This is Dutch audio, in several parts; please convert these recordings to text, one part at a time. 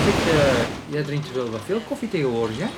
Jij drinkt wel wat veel koffie tegenwoordig, hè?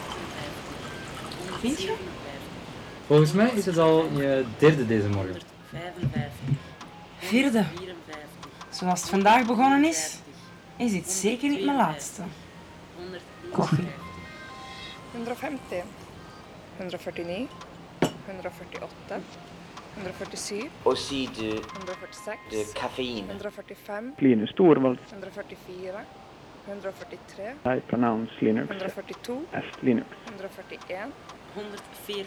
Vind je? Volgens mij is het al je derde deze morgen. 55. Vierde. Zoals het vandaag begonnen is dit zeker niet mijn laatste. Koffie. 150, 149, 148, 147, Aussi de 146, caféine. 145, Linus Torvalds. 144, 143, I pronounce Linux 142, as Linux. 141, 140.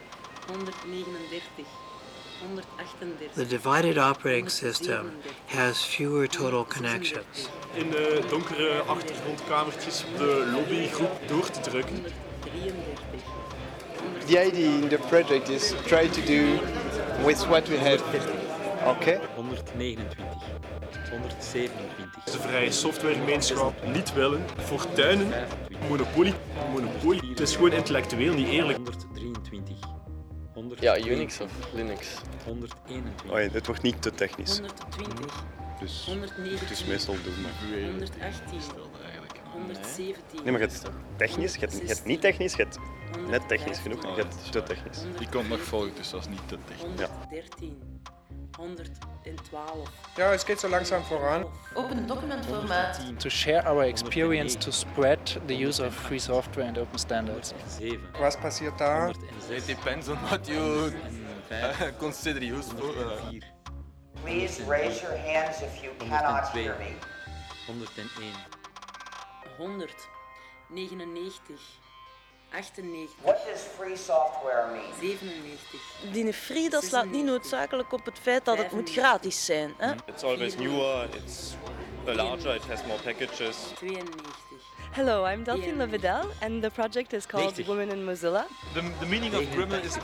139. 138. The divided operating system has fewer total connections. In de donkere achtergrondkamertjes op de lobbygroep door te drukken. 133. The idea in the project is try to do with what we have. Okay. 129, 127. De vrije softwaregemeenschap niet willen. Fortuinen, monopolie. Het is gewoon intellectueel niet eerlijk. 123. Ja, Unix of Linux. 121. Oh ja, het wordt niet te technisch. 120. Dus 119. het is meestal doen, maar... 118. 117. Nee, maar je hebt technisch, je hebt niet technisch, je hebt net technisch genoeg en je hebt te technisch. Die komt nog volgen, dus dat is niet te technisch. Ja. 113. 112. Ja, het gaat zo langzaam vooraan. Open documentformaat. To share our experience to spread the use of free software and open standards. 7. Wat passiert daar? It depends on what you consider useful. 4. Please raise your hands if you cannot hear me. 101. 100. 99. 98. What does free software mean? 97. Die free, dat slaat niet noodzakelijk op het feit dat het moet gratis zijn. Hè? It's always newer, it's larger, it has more packages. 92. Hello, I'm Delphine Levedel and the project is called 90. Women in Mozilla. The meaning of Gremlin is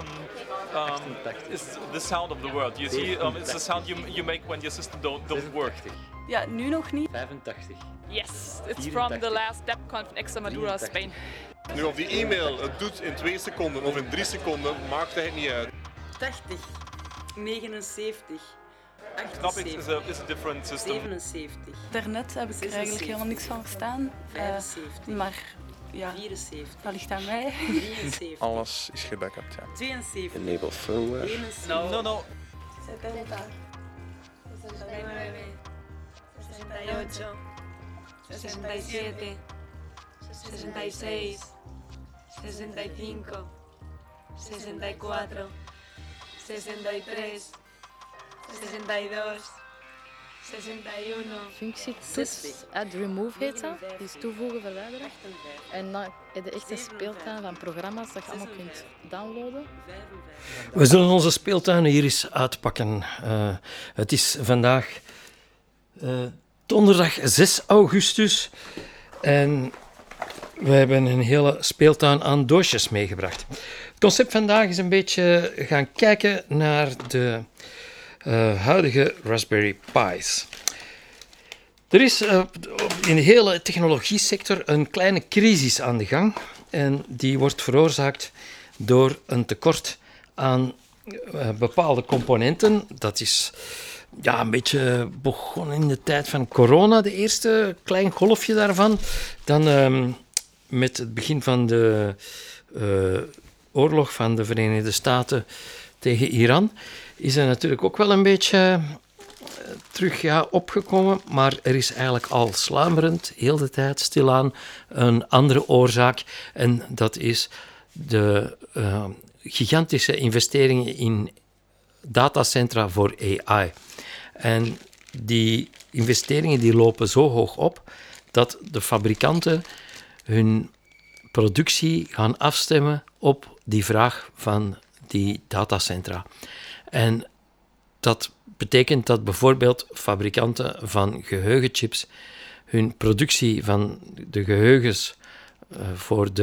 the sound of the word. You see, it's the sound you make when your system don't work. Ja, nu nog niet. 85. Yes, it's 84. from the last DebConf in Extremadura, 83. Spain. Nu, of die e-mail het doet in 2 seconden of in 3 seconden, maakt het niet uit. 80. 79. Snap ik, 78. is a different system. 77. Daarnet heb ik er eigenlijk helemaal niks van verstaan. 75. Maar ja, 74. dat ligt aan mij. 73. Alles is gebackupt, ja. 72. Enable firmware. 71. No. 70. 68. 67. 66. 65. 64. 63. 62. 61. Functie toets add remove heet dat. Dus toevoegen, verwijderen. 58. En dan heb je echt een speeltuin van programma's dat je allemaal kunt downloaden. We zullen onze speeltuinen hier eens uitpakken. Het is vandaag donderdag 6 augustus en we hebben een hele speeltuin aan doosjes meegebracht. Het concept vandaag is een beetje gaan kijken naar de huidige Raspberry Pi's. Er is in de hele technologiesector een kleine crisis aan de gang en die wordt veroorzaakt door een tekort aan bepaalde componenten. Dat is een beetje begonnen in de tijd van corona, de eerste klein golfje daarvan. Dan met het begin van de oorlog van de Verenigde Staten tegen Iran is er natuurlijk ook wel een beetje terug opgekomen, maar er is eigenlijk al sluimerend, heel de tijd stilaan, een andere oorzaak en dat is de gigantische investeringen in datacentra voor AI. En die investeringen die lopen zo hoog op dat de fabrikanten hun productie gaan afstemmen op die vraag van die datacentra. En dat betekent dat bijvoorbeeld fabrikanten van geheugenchips hun productie van de geheugens voor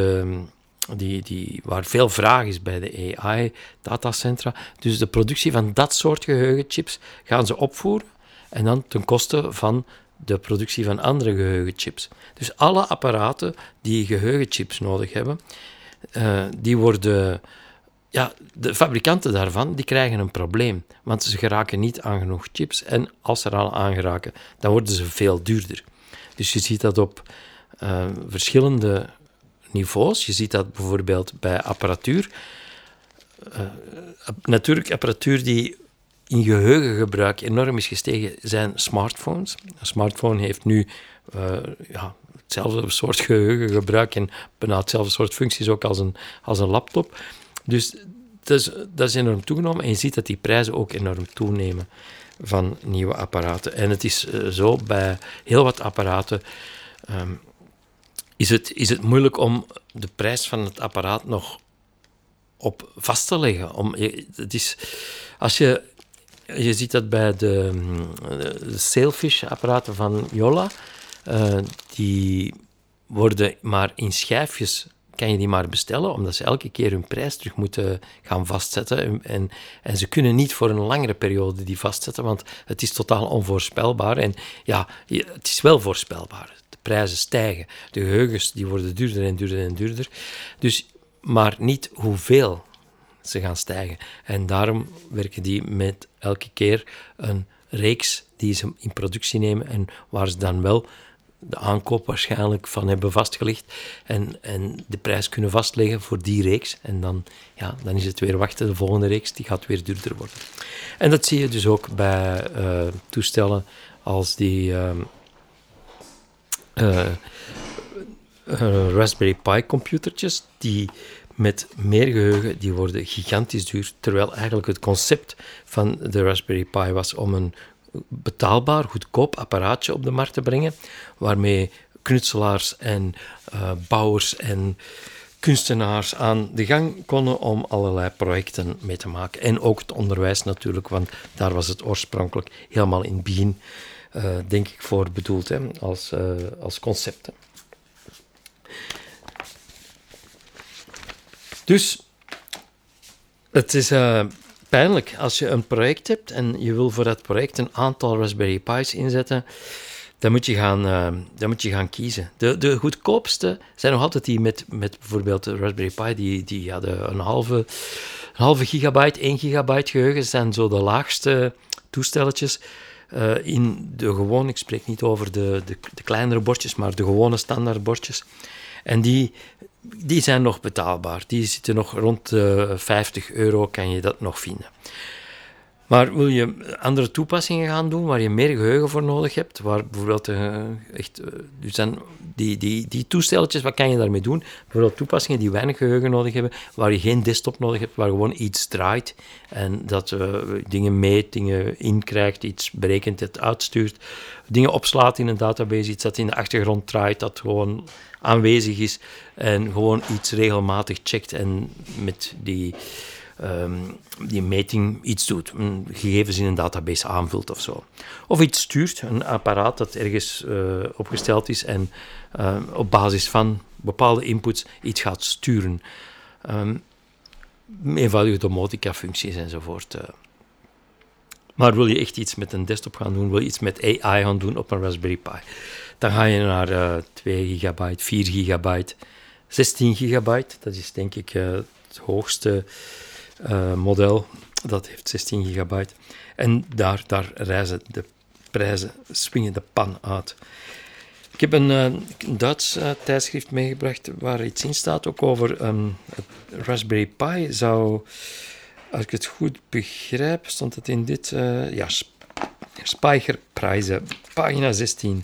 waar veel vraag is bij de AI-datacentra, dus de productie van dat soort geheugenchips gaan ze opvoeren en dan ten koste van de productie van andere geheugenchips. Dus alle apparaten die geheugenchips nodig hebben, die worden... Ja, de fabrikanten daarvan die krijgen een probleem, want ze geraken niet aan genoeg chips en als ze er al aan geraken, dan worden ze veel duurder. Dus je ziet dat op verschillende niveaus. Je ziet dat bijvoorbeeld bij apparatuur. Natuurlijk, apparatuur die in geheugengebruik enorm is gestegen, zijn smartphones. Een smartphone heeft nu hetzelfde soort geheugengebruik en bijna hetzelfde soort functies ook als een laptop. Dus dat is enorm toegenomen en je ziet dat die prijzen ook enorm toenemen van nieuwe apparaten. En het is zo, bij heel wat apparaten is het moeilijk om de prijs van het apparaat nog op vast te leggen. Je ziet dat bij de Sailfish-apparaten van Jolla. Die worden maar in schijfjes, kan je die maar bestellen, omdat ze elke keer hun prijs terug moeten gaan vastzetten. En ze kunnen niet voor een langere periode die vastzetten, want het is totaal onvoorspelbaar. En ja, het is wel voorspelbaar. De prijzen stijgen. De geheugens die worden duurder en duurder en duurder. Dus, maar niet hoeveel ze gaan stijgen. En daarom werken die met elke keer een reeks die ze in productie nemen en waar ze dan wel de aankoop waarschijnlijk van hebben vastgelegd en de prijs kunnen vastleggen voor die reeks. En dan is het weer wachten, de volgende reeks die gaat weer duurder worden. En dat zie je dus ook bij toestellen als die Raspberry Pi computertjes, die met meer geheugen, die worden gigantisch duur, terwijl eigenlijk het concept van de Raspberry Pi was om een betaalbaar, goedkoop apparaatje op de markt te brengen, waarmee knutselaars en bouwers en kunstenaars aan de gang konden om allerlei projecten mee te maken. En ook het onderwijs natuurlijk, want daar was het oorspronkelijk helemaal in het begin, denk ik, voor bedoeld, als concept. Dus het is pijnlijk als je een project hebt en je wil voor dat project een aantal Raspberry Pi's inzetten, dan moet je gaan kiezen. De goedkoopste zijn nog altijd die met bijvoorbeeld de Raspberry Pi, die hadden een halve gigabyte, 1 gigabyte geheugen, zijn zo de laagste toestelletjes. In de gewone, ik spreek niet over de kleinere bordjes, maar de gewone standaard bordjes. En die zijn nog betaalbaar. Die zitten nog rond €50, kan je dat nog vinden. Maar wil je andere toepassingen gaan doen, waar je meer geheugen voor nodig hebt, waar bijvoorbeeld dus dan die toestelletjes, wat kan je daarmee doen? Bijvoorbeeld toepassingen die weinig geheugen nodig hebben, waar je geen desktop nodig hebt, waar gewoon iets draait en dat dingen meet, dingen inkrijgt, iets berekent, het uitstuurt, dingen opslaat in een database, iets dat in de achtergrond draait, dat gewoon aanwezig is en gewoon iets regelmatig checkt en met die meting iets doet, gegevens in een database aanvult of zo. Of iets stuurt, een apparaat dat ergens opgesteld is en op basis van bepaalde inputs iets gaat sturen. Eenvoudige domotica-functies enzovoort. Maar wil je echt iets met een desktop gaan doen, wil je iets met AI gaan doen op een Raspberry Pi, dan ga je naar 2 gigabyte, 4 gigabyte, 16 gigabyte. Dat is denk ik het hoogste model. Dat heeft 16 gigabyte. En daar reizen de prijzen, swingen de pan uit. Ik heb een Duits tijdschrift meegebracht waar iets in staat, ook over het Raspberry Pi zou, als ik het goed begrijp, stond het in dit, Speicherprijzen, pagina 16.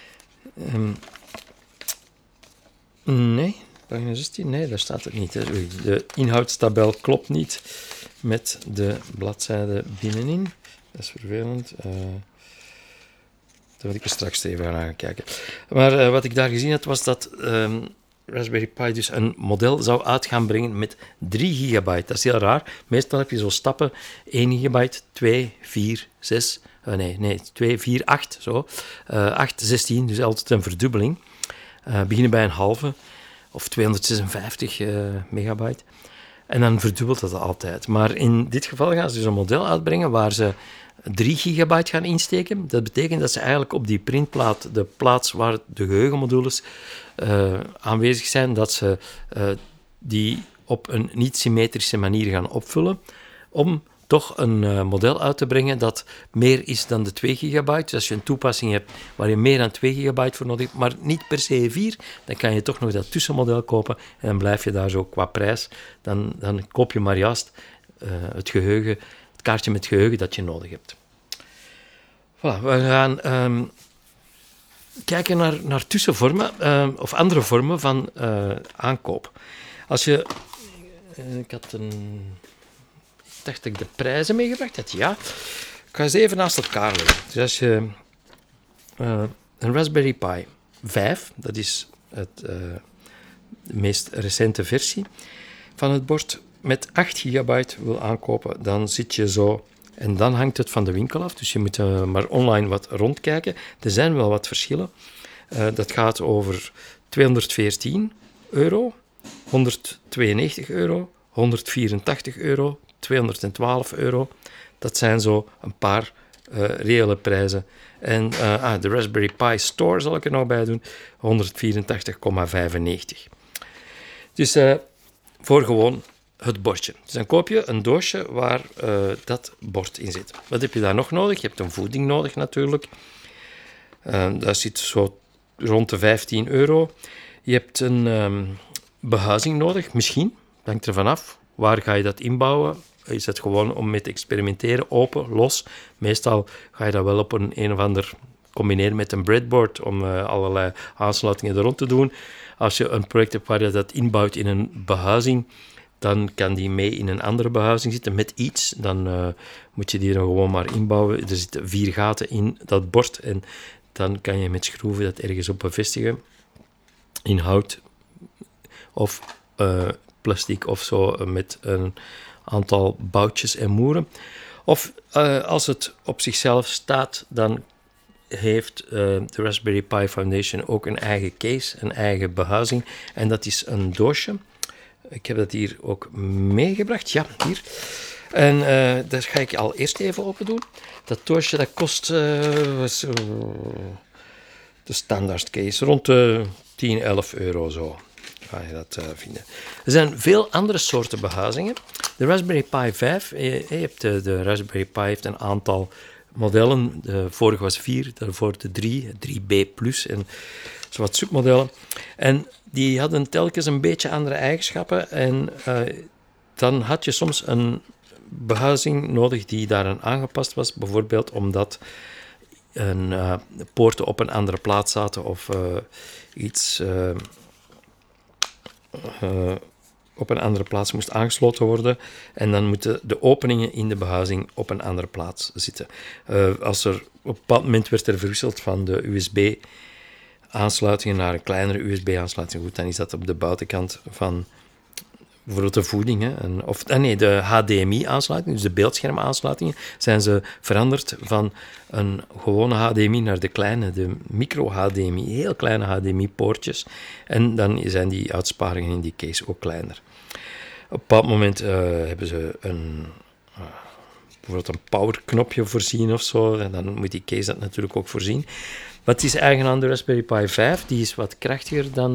Nee, pagina 16? Nee, daar staat het niet. Hè. De inhoudstabel klopt niet met de bladzijde binnenin. Dat is vervelend. Daar wil ik er straks even gaan kijken. Maar wat ik daar gezien had, was dat Raspberry Pi dus een model zou uit gaan brengen met 3 gigabyte. Dat is heel raar. Meestal heb je zo stappen. 1 gigabyte, 2, 4, 6... 2, 4, 8, zo. 8, 16, dus altijd een verdubbeling. Beginnen bij een halve of 256 megabyte. En dan verdubbelt dat altijd. Maar in dit geval gaan ze dus een model uitbrengen waar ze 3 gigabyte gaan insteken. Dat betekent dat ze eigenlijk op die printplaat, de plaats waar de geheugenmodules aanwezig zijn, dat ze die op een niet-symmetrische manier gaan opvullen om toch een model uit te brengen dat meer is dan de 2 gigabyte. Dus als je een toepassing hebt waar je meer dan 2 gigabyte voor nodig hebt, maar niet per se 4, dan kan je toch nog dat tussenmodel kopen en dan blijf je daar zo qua prijs. Dan koop je maar juist het geheugen, het kaartje met geheugen dat je nodig hebt. Voilà, we gaan kijken naar tussenvormen of andere vormen van aankoop. Als je... ik dacht dat ik de prijzen meegebracht had. Ja. Ik ga ze even naast elkaar leggen. Dus als je een Raspberry Pi 5, dat is de meest recente versie van het bord, met 8 gigabyte wil aankopen, dan zit je zo... En dan hangt het van de winkel af, dus je moet maar online wat rondkijken. Er zijn wel wat verschillen. Dat gaat over €214, €192, €184, €212. Dat zijn zo een paar reële prijzen. En de Raspberry Pi Store zal ik er nog bij doen, €184,95. Dus voor gewoon het bordje. Dus dan koop je een doosje waar dat bord in zit. Wat heb je daar nog nodig? Je hebt een voeding nodig natuurlijk. Dat zit zo rond de €15. Je hebt een behuizing nodig, misschien. Hangt ervan af. Waar ga je dat inbouwen? Is dat gewoon om mee te experimenteren, open, los? Meestal ga je dat wel op een of ander combineren met een breadboard om allerlei aansluitingen er rond te doen. Als je een project hebt waar je dat inbouwt in een behuizing, dan kan die mee in een andere behuizing zitten met iets. Dan moet je die er gewoon maar inbouwen. Er zitten 4 gaten in dat bord en dan kan je met schroeven dat ergens op bevestigen. In hout of plastic of zo met een aantal boutjes en moeren. Of als het op zichzelf staat, dan heeft de Raspberry Pi Foundation ook een eigen case, een eigen behuizing. En dat is een doosje. Ik heb dat hier ook meegebracht. Ja, hier. En dat ga ik al eerst even open doen. Dat doosje dat kost de standaard case rond de €10-11 zo. Ga je dat vinden. Er zijn veel andere soorten behuizingen. De Raspberry Pi 5, je hebt de Raspberry Pi heeft een aantal modellen. De vorige was 4, daarvoor de 3B Plus en zo wat submodellen. En die hadden telkens een beetje andere eigenschappen. En dan had je soms een behuizing nodig die daaraan aangepast was. Bijvoorbeeld omdat poorten op een andere plaats zaten of iets op een andere plaats moest aangesloten worden. En dan moeten de openingen in de behuizing op een andere plaats zitten. Als er op een bepaald moment werd er verwisseld van de USB-aansluitingen naar een kleinere USB-aansluiting. Goed, dan is dat op de buitenkant van bijvoorbeeld de voeding. Hè, de HDMI-aansluiting, dus de beeldschermaansluitingen, zijn ze veranderd van een gewone HDMI naar de micro-HDMI, heel kleine HDMI-poortjes. En dan zijn die uitsparingen in die case ook kleiner. Op een bepaald moment hebben ze bijvoorbeeld een powerknopje voorzien of zo, en dan moet die case dat natuurlijk ook voorzien. Wat is eigen aan de Raspberry Pi 5? Die is wat krachtiger dan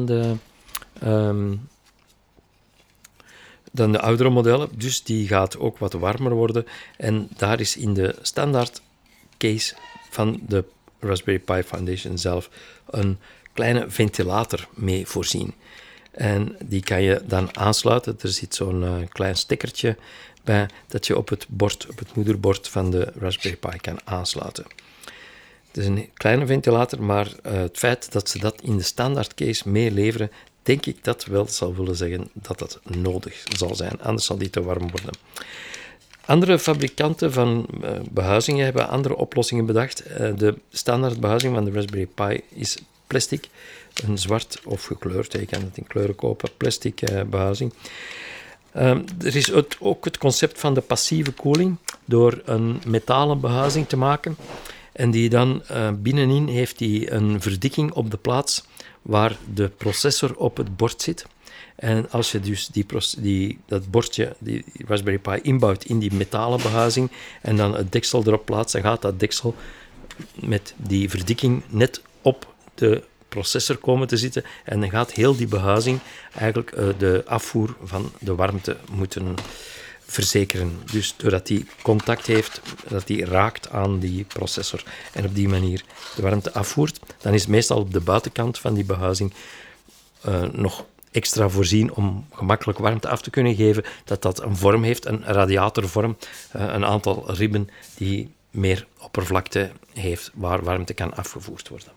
de oudere modellen, dus die gaat ook wat warmer worden. En daar is in de standaard case van de Raspberry Pi Foundation zelf een kleine ventilator mee voorzien. En die kan je dan aansluiten. Er zit zo'n klein stekkertje bij dat je op het moederbord van de Raspberry Pi kan aansluiten. Het is een kleine ventilator, maar het feit dat ze dat in de standaard case meeleveren, denk ik dat wel zal willen zeggen dat dat nodig zal zijn. Anders zal die te warm worden. Andere fabrikanten van behuizingen hebben andere oplossingen bedacht. De standaard behuizing van de Raspberry Pi is plastic. Een zwart of gekleurd, je kan het in kleuren kopen, plastic behuizing. Er is ook het concept van de passieve koeling door een metalen behuizing te maken. En die dan binnenin heeft die een verdikking op de plaats waar de processor op het bord zit. En als je dus dat bordje, die Raspberry Pi, inbouwt in die metalen behuizing en dan het deksel erop plaatst, dan gaat dat deksel met die verdikking net op de processor komen te zitten en dan gaat heel die behuizing eigenlijk de afvoer van de warmte moeten verzekeren. Dus doordat die contact heeft, dat die raakt aan die processor en op die manier de warmte afvoert, dan is het meestal op de buitenkant van die behuizing nog extra voorzien om gemakkelijk warmte af te kunnen geven, dat een vorm heeft, een radiatorvorm, een aantal ribben die meer oppervlakte heeft waar warmte kan afgevoerd worden.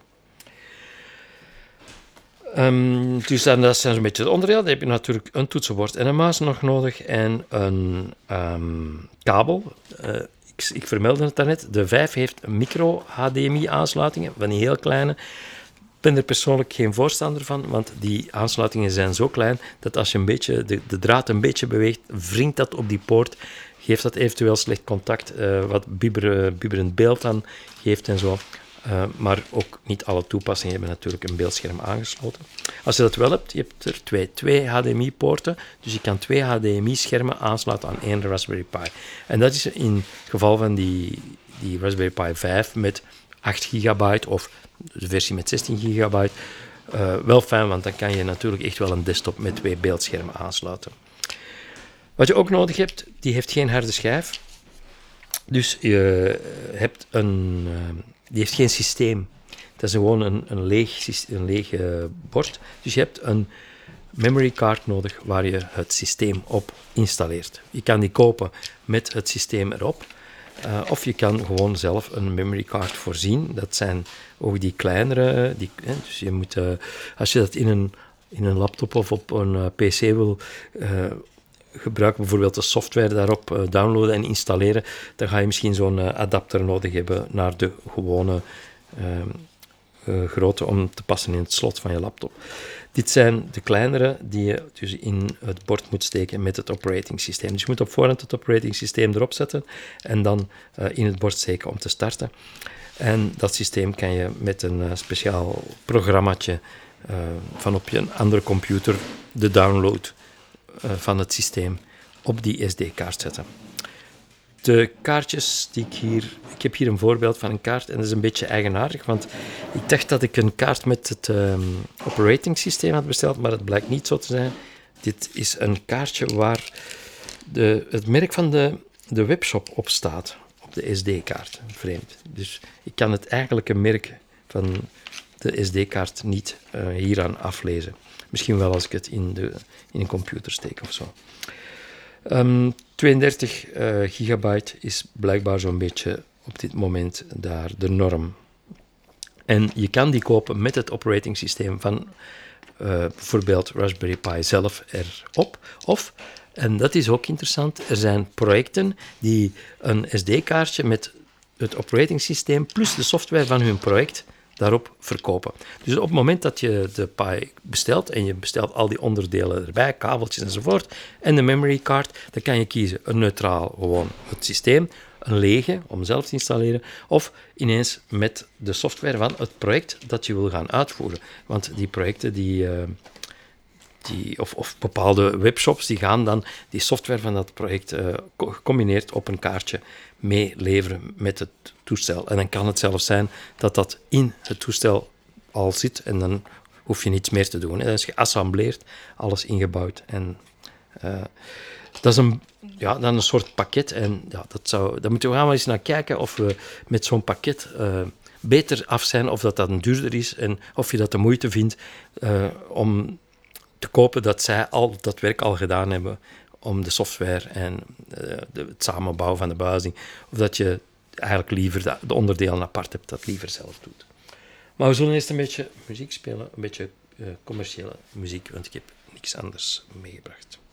Dus dat zijn zo'n beetje het onderdeel. Dan heb je natuurlijk een toetsenbord en een muis nog nodig en een kabel. Ik vermeldde het daarnet. De 5 heeft micro-HDMI-aansluitingen, van die heel kleine. Ik ben er persoonlijk geen voorstander van, want die aansluitingen zijn zo klein dat als je een beetje de draad een beetje beweegt, wringt dat op die poort, geeft dat eventueel slecht contact, wat bibberend beeld aan geeft en zo. Maar ook niet alle toepassingen hebben natuurlijk een beeldscherm aangesloten. Als je dat wel hebt, je hebt er twee HDMI-poorten, dus je kan 2 HDMI-schermen aansluiten aan 1 Raspberry Pi. En dat is in het geval van die Raspberry Pi 5 met 8 gigabyte of de versie met 16 gigabyte wel fijn, want dan kan je natuurlijk echt wel een desktop met 2 beeldschermen aansluiten. Wat je ook nodig hebt, die heeft geen harde schijf. Dus je hebt die heeft geen systeem. Dat is gewoon een leeg bord. Dus je hebt een memory card nodig waar je het systeem op installeert. Je kan die kopen met het systeem erop. Of je kan gewoon zelf een memory card voorzien. Dat zijn ook die kleinere. Dus je moet, als je dat in een laptop of op een PC wil gebruiken, bijvoorbeeld de software daarop downloaden en installeren, dan ga je misschien zo'n adapter nodig hebben naar de gewone grootte om te passen in het slot van je laptop. Dit zijn de kleinere die je dus in het bord moet steken met het operating systeem. Dus je moet op voorhand het operating systeem erop zetten en dan in het bord steken om te starten. En dat systeem kan je met een speciaal programmaatje van op je andere computer de download van het systeem op die SD-kaart zetten. De kaartjes die ik heb hier een voorbeeld van een kaart en dat is een beetje eigenaardig, want ik dacht dat ik een kaart met het operating systeem had besteld, maar het blijkt niet zo te zijn. Dit is een kaartje waar het merk van de webshop op staat, op de SD-kaart. Vreemd. Dus ik kan het eigenlijke merk van de SD-kaart niet hieraan aflezen. Misschien wel als ik het in een computer steek of zo. 32 gigabyte is blijkbaar zo'n beetje op dit moment daar de norm. En je kan die kopen met het operating systeem van bijvoorbeeld Raspberry Pi zelf erop. Of, en dat is ook interessant, er zijn projecten die een SD-kaartje met het operating systeem plus de software van hun project daarop verkopen. Dus op het moment dat je de Pi bestelt en je bestelt al die onderdelen erbij, kabeltjes enzovoort, en de memory card, dan kan je kiezen een neutraal, gewoon het systeem, een lege om zelf te installeren, of ineens met de software van het project dat je wil gaan uitvoeren. Want die projecten of bepaalde webshops die gaan dan die software van dat project gecombineerd op een kaartje meeleveren met het toestel. En dan kan het zelfs zijn dat dat in het toestel al zit en dan hoef je niets meer te doen. Dat is geassembleerd, alles ingebouwd. En dat is dan een soort pakket. En ja, daar moeten we gaan wel eens naar kijken of we met zo'n pakket beter af zijn, of dat een duurder is en of je dat de moeite vindt om te kopen dat zij al dat werk al gedaan hebben om de software en het samenbouwen van de behuizing, of dat je eigenlijk liever de onderdelen apart hebt, dat liever zelf doet. Maar we zullen eerst een beetje muziek spelen, een beetje commerciële muziek, want ik heb niks anders meegebracht.